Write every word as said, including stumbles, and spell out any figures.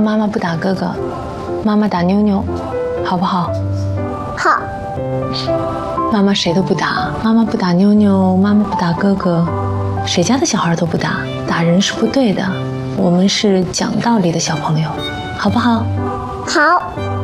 妈妈不打哥哥，妈妈打妞妞，好不好？ 好。 妈妈谁都不打，妈妈不打妞妞，妈妈不打哥哥，谁家的小孩都不打，打人是不对的。我们是讲道理的小朋友，好不好？ 好。